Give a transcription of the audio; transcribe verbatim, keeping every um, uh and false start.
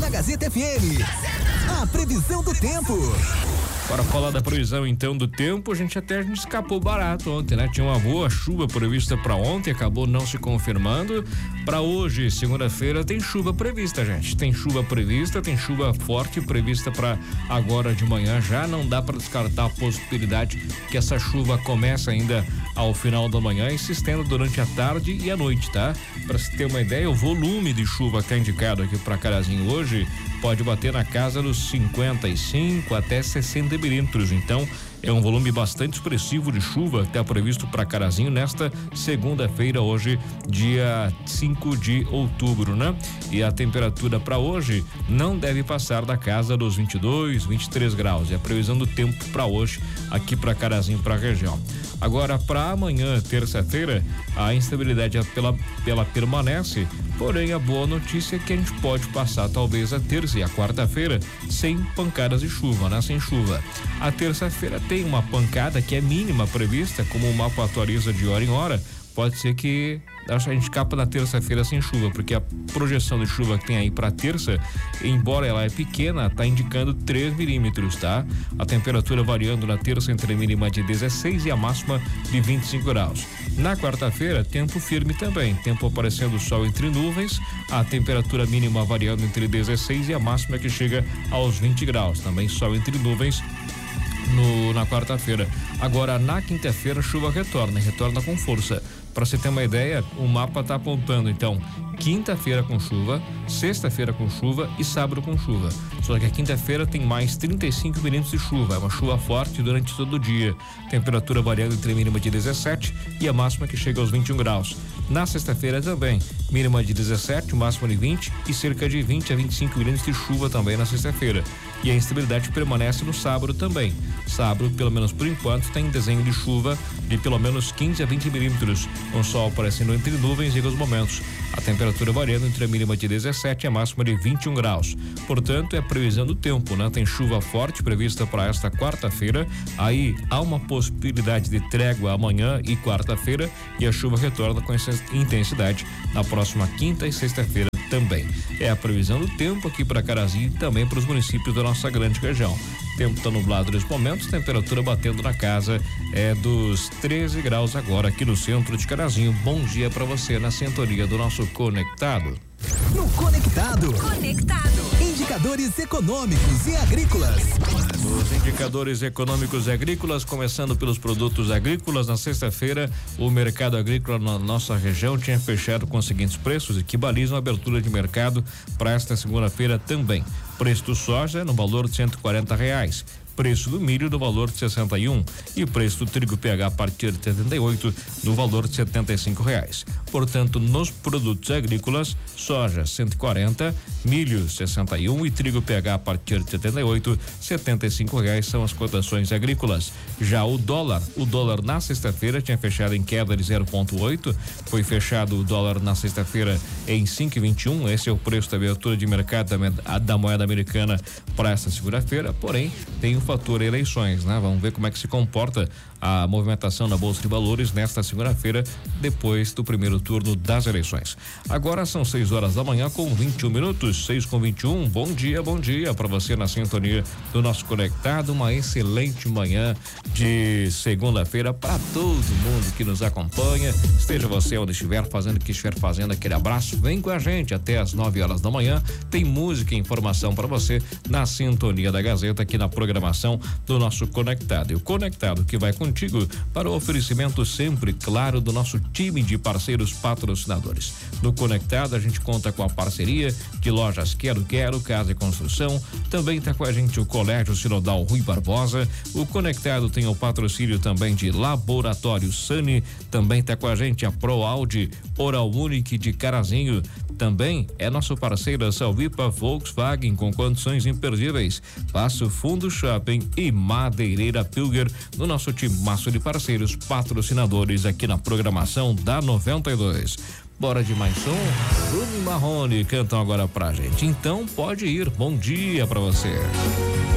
na Gazeta F M. A previsão do tempo. Para falar da previsão então do tempo, a gente até a gente escapou barato ontem, né? Tinha uma boa chuva prevista para ontem, acabou não se confirmando. Para hoje, segunda-feira, tem chuva prevista, gente. Tem chuva prevista, tem chuva forte prevista para agora de manhã. Já não dá para descartar a possibilidade que essa chuva comece ainda ao final da manhã e se estenda durante a tarde e a noite, tá? Para se ter uma ideia, o volume de chuva que é indicado aqui para Carazinho hoje pode bater na casa dos cinquenta e cinco até sessenta milímetros. Então, é um volume bastante expressivo de chuva que está previsto para Carazinho nesta segunda-feira, hoje, dia cinco de outubro, né? E a temperatura para hoje não deve passar da casa dos vinte e dois, vinte e três graus. É a previsão do tempo para hoje aqui para Carazinho, para a região. Agora, para amanhã, terça-feira, a instabilidade pela, pela permanece, porém a boa notícia é que a gente pode passar talvez a terça e a quarta-feira sem pancadas de chuva, né? Sem chuva. A terça-feira tem uma pancada que é mínima prevista, como o mapa atualiza de hora em hora. Pode ser que a gente escapa na terça-feira sem chuva, porque a projeção de chuva que tem aí para terça, embora ela é pequena, tá indicando três milímetros, tá? A temperatura variando na terça entre a mínima de dezesseis e a máxima de vinte e cinco graus. Na quarta-feira, tempo firme também, tempo aparecendo sol entre nuvens, a temperatura mínima variando entre dezesseis e a máxima que chega aos vinte graus, também sol entre nuvens. No, na quarta-feira. Agora, na quinta-feira, chuva retorna, retorna com força. Para você ter uma ideia, o mapa está apontando, então, quinta-feira com chuva, sexta-feira com chuva e sábado com chuva. Só que a quinta-feira tem mais trinta e cinco milímetros de chuva, é uma chuva forte durante todo o dia. Temperatura variando entre a mínima de dezessete e a máxima que chega aos vinte e um graus. Na sexta-feira também, mínima de dezessete, máxima de vinte e cerca de vinte a vinte e cinco milímetros de chuva também na sexta-feira. E a instabilidade permanece no sábado também. Sábado, pelo menos por enquanto, tem desenho de chuva de pelo menos quinze a vinte milímetros, com sol aparecendo entre nuvens em alguns momentos. A temperatura variando entre a mínima de dezessete e a máxima de vinte e um graus. Portanto, é previsão do tempo, né? Tem chuva forte prevista para esta quarta-feira. Aí há uma possibilidade de trégua amanhã e quarta-feira, e a chuva retorna com essa intensidade na próxima quinta e sexta-feira também. É a previsão do tempo aqui para Carazinho e também para os municípios da nossa grande região. Tempo está nublado nesse momento, temperatura batendo na casa é dos treze graus agora aqui no centro de Carazinho. Bom dia para você na sintonia do nosso Conectado. No Conectado. Conectado. Indicadores econômicos e agrícolas. Os indicadores econômicos e agrícolas, começando pelos produtos agrícolas, na sexta-feira, o mercado agrícola na nossa região tinha fechado com os seguintes preços, que balizam a abertura de mercado para esta segunda-feira também. Preço do soja no valor de cento e quarenta reais. Preço do milho no valor de sessenta e um e preço do trigo P H a partir de setenta e oito no valor de setenta e cinco reais. Portanto, nos produtos agrícolas, soja cento e quarenta, milho sessenta e um e trigo P H a partir de setenta e oito, setenta e cinco reais são as cotações agrícolas. Já o dólar, o dólar na sexta-feira tinha fechado em queda de zero vírgula oito, foi fechado o dólar na sexta-feira em cinco e vinte e um. Esse é o preço da abertura de mercado da, da moeda americana para esta segunda-feira, porém tem o fator eleições, né? Vamos ver como é que se comporta a movimentação na Bolsa de Valores nesta segunda-feira, depois do primeiro turno das eleições. Agora são seis horas da manhã com vinte e um minutos, seis com vinte e um. Bom dia, bom dia para você na sintonia do nosso Conectado. Uma excelente manhã de segunda-feira para todo mundo que nos acompanha. Esteja você onde estiver fazendo o que estiver fazendo, aquele abraço. Vem com a gente até as nove horas da manhã. Tem música e informação para você na sintonia da Gazeta, aqui na programação do nosso Conectado. E o Conectado que vai contigo para o oferecimento sempre claro do nosso time de parceiros patrocinadores. No Conectado a gente conta com a parceria de lojas Quero Quero, Casa e Construção. Também está com a gente o Colégio Sinodal Rui Barbosa. O Conectado tem o patrocínio também de Laboratório Sani. Também está com a gente a Pro Audi, Oral Unique de Carazinho. Também é nosso parceiro a Salvipa Volkswagen com condições imperdíveis. Passo Fundo Shopping e Madeireira Pilger no nosso time maço de parceiros patrocinadores aqui na programação da noventa e dois. Bora de mais som? Bruno e Marrone cantam agora pra gente. Então pode ir. Bom dia pra você.